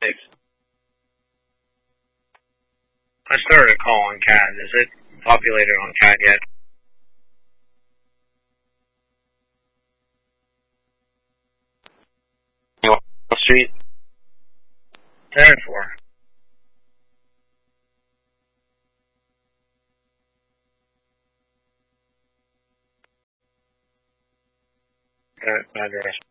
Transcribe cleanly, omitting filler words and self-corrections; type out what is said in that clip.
Thanks. I started a call on CAD. Is it populated on CAD yet? Wall Street? 10 and 4. Address.